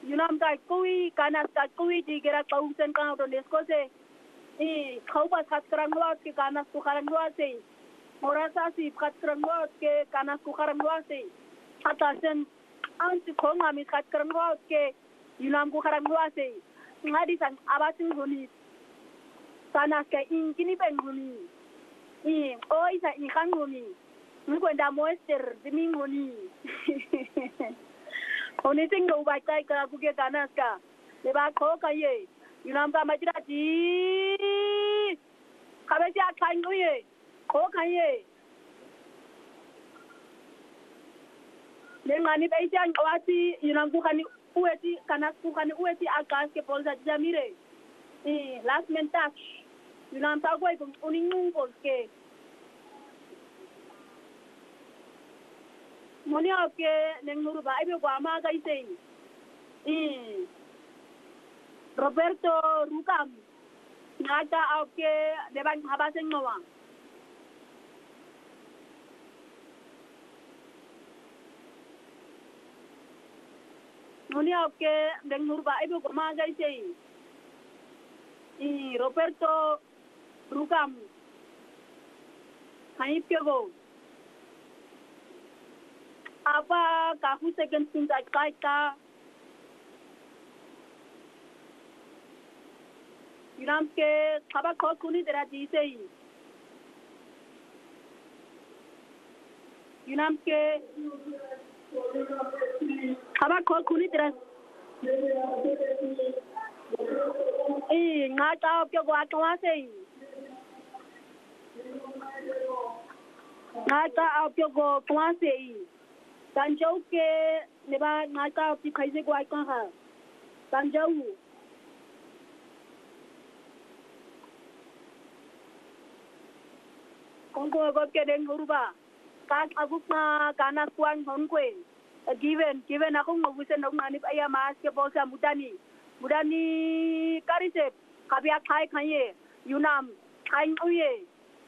Yunam ka kui kanas ka kui di kira kausen ka do nesko se I khau ba khat krangwa ke kanas ku kharangwa se morasa si khat krangwa ke kanas ku kharangwa se hatasen an si khonga mi khat krangwa ke yunam ku kharangwa se ngadi sang abasin honi kanas ke in kini ben honi o isa I khang honi mi kwenda moester diming honi honi sing do ba tai ka ku ke kanas ka le ba kho ka ye yunam ka majira ji khabe ja khang ye kho khang ye le ngani ba jan wati yunam ku khani ueti kanas ku khani ueti akas ke polsa jamire last mentak yunam ta ko uningu porque moni apke nenguru ba ibe ko ama ga ise Roberto Rukam ngata apke deban habaseng nowa moni apke nenguru ba ibe ko ama ga ise Roberto Rukam hai pego apa kahu second thing that kaita yunam ke khaba kho kuni tera ji se yunam ke khaba kho kuni tera ngata ke gwa twa se ngata ke go twa se Tanjau ke leba ngata pi khaise ko ai ka ha Tanjau kongko go ke den huruba ka agukna kana kwang honkwe given ako ngubuse no ngani aya mas ke bosa mudani karise kabya khai khaye yunam khai uye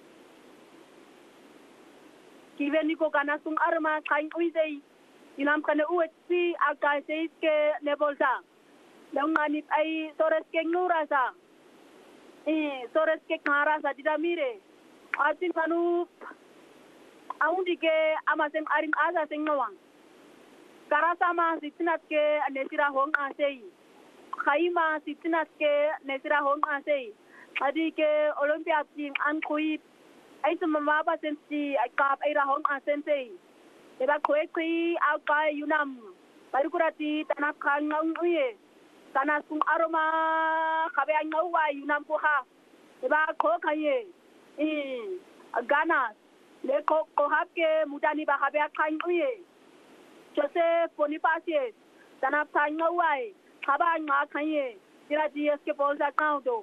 given ko kana sung arma khai uye yunam kana uetsi aka seis ke nebolsa ngani ai sores ke ngurasa sores ke kharasa didamire atin kanu aundi ke amasen arin aza sengwang karasa ma sitinat ke nesira hong asei khaima sitinat ke nesira hong asei adi ke olympia team an kui ai summa ba sensi kap ai ra hong asensei eba khoi aka yunam parikurati tanak khang uye kana sung aroma khabe ngau wa yunam ko ha eba kho khaye Ghana le ko hapke mudani ba habe khang uye Joseph Boniface tanap khang wai khaba nga khaye tira ds ke bolsa kaundo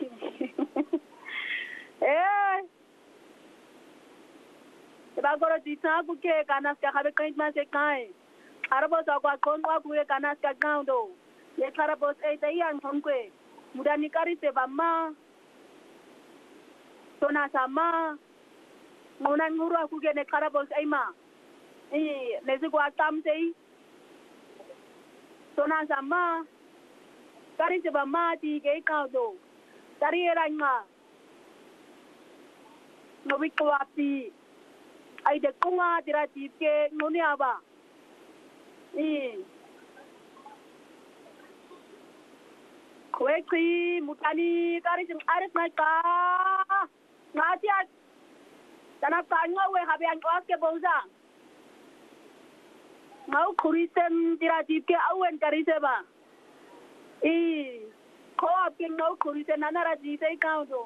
ba goro dita ku ke kanas ka habe kain ma se kai arabo sa kwa kon wa ku kanas ka kaundo le karabos e tayang thongkwe mudani kari se ba ma Sona sama ngonan nguru aku gene karabos aima nesi ko atam sei Sona sama kari se ba ma ti ke kaudo kari eranga nobi ko api ai de kunga tira ti ke ngoni aba kweki mutani kari sing ares na ka ngati tanap kanya we habe ang ke boza mau kurisen tira ti ke awen kari se ba ko apke mau kurisen nanara ji sai kaudo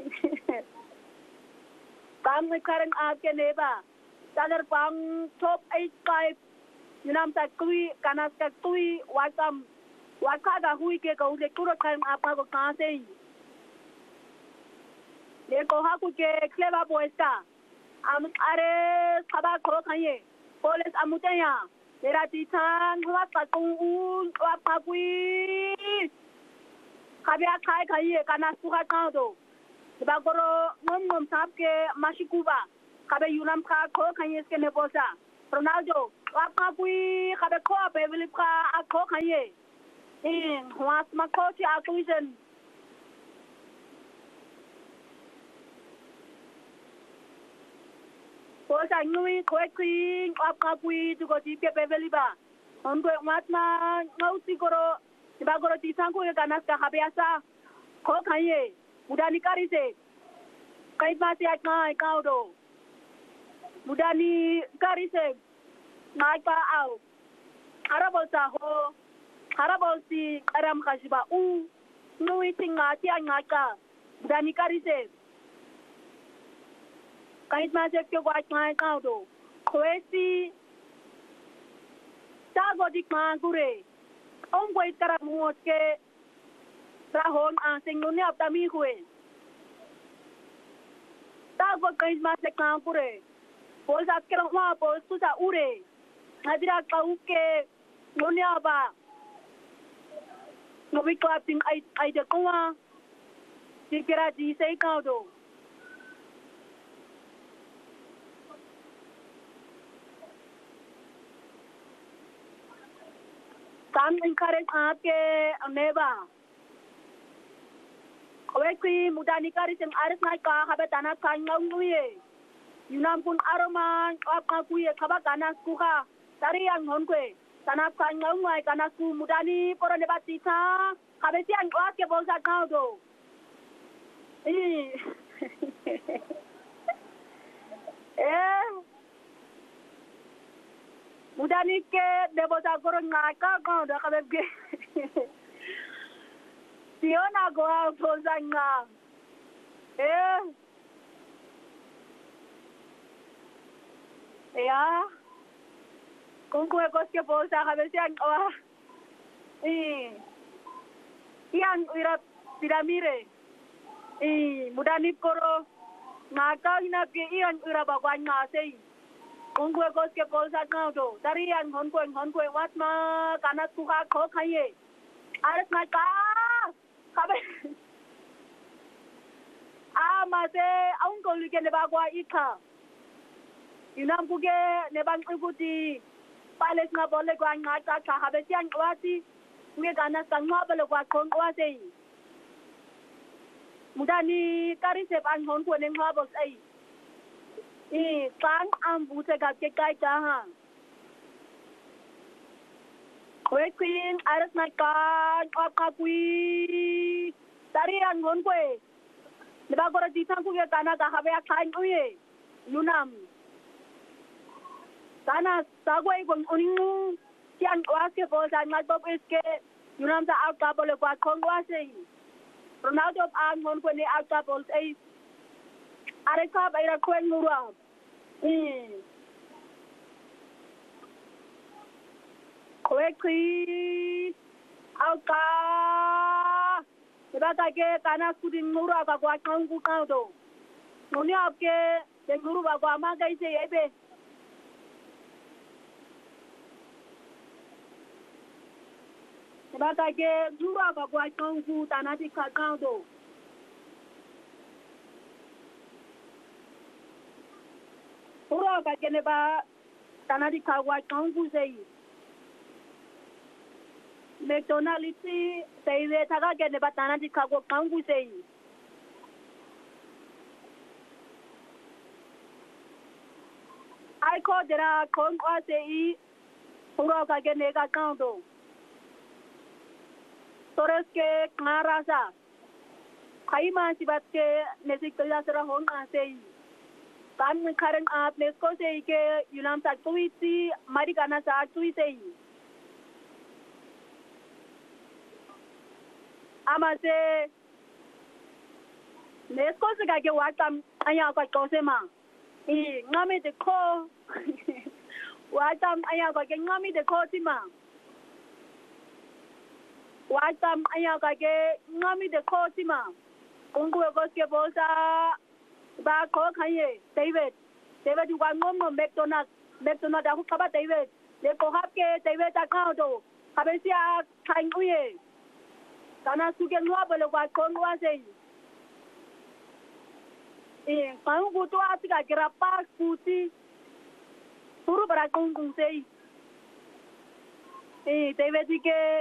kam me karen aapke neba tagar pang top 85 yunam ta kui kanas ka kui wakam wakaga hui ke ko le kuro kan apa ko kase le ko ha ku ke clever boys ka am are khaba kro khaye police amutaya mera ti thang wa pa ku wa pa kui khabya khai khaye kanas ku ka do ba goro ngom sap ke mashikuba kabe yunam kha ko khaye ke ne bosa Ronaldo wa pa kui kabe ko be bilip ka ko khaye was makoti akuisen. Posa ngui kwekring apakui to go deep beveliba. On go matma no sigoro. Bagoro tisangu ganasta habiasa. Kokaye. Mudani karise. Kaimasi at my kaudo. Mudani karise. Naipa out. Harabosa ho. Harabosi karam kashiba u. Nui tingati angaka. Mudani karise. Kaimasi at my kaudo. Koesi. Tago dikma gure. Ongway karamuoske. Rahon ang singlunya aptami kue. Tago kaimasi at kure. Pol sa kerong wa pol susa ure. Nadira kauke nonya ba. Nobi klapting ay de kuwa. Sikira di say kaudo. Kam encourage aapke neba. Kawekwi mudani kari sing aris na ka habetana kanyang nuye. Yunam kun aroman apa kuye kaba kanas kuha tari yang honkwe tanap kanyang ngai kanasu mudani poro nebatita habesi ang ke bolsa kaudo. Mudani ke debosa koron ngaka kaudo kabebge. Siona goa bolsa nga. Ya, kung kue koske bolsa kabesi ang iyan uirap piramire. Mudani koro ngaka hinapke iyan uirap agwan ngasei. Kung kue koske bolsa ngaudo, dari yang honkwe watma kanat kuha ko kaye. Ares ngaka kabe. Mase aung ko luke ne bagwa ika. Yunam kuge nebang ikuti pales nga bole kwa ngata ka habesian wati nge ganas kan ngabele kwa kon wase mudani karise ban hon ko nen habos ai kan am buse ga ke kai ta ha kwe queen aras na kan ka kui tari an hon ko neba gora ditan kuge kana ga habe kan uye yunam Sana sagway kung uningu siang wase po sa nagbob iske yunam sa alkabol kwa kong wase Ronaldo ang hon ko ni alkabol ay arekab ay rakwen mura kwekwi alka diba tage kanas kudin mura ka kwa kong kukaudo nuni apke den guru ba kwa magay se ebe Bata ke jura ba kwa kongfu tanati kakaudo. Pura ba ke neba tanati kakwa kongfu sei. McDonald's sei le taga ke neba tanati kakwa kongfu sei. Ai ko dera kongwa sei. Pura ba ke nega kakaudo. Torres ke ngarasa kaima sibat ke nesik toya sera hon asei kan karen ap nesko sei ke yunam sa tuiti mari kana sa tuiti amase nesko se ga ke watam aya ka kosema ngame de ko watam aya ka ke ngame de ko tima Watam aya kage ngami de kotima kungu goske bolsa ba ko khaye David wa ngom McDonald da hukaba David le ko hapke David account kabesia khain uye kana suge ngwa bele kwa kongwa sei kang buto atika grapa puti puru bara kong sei David ke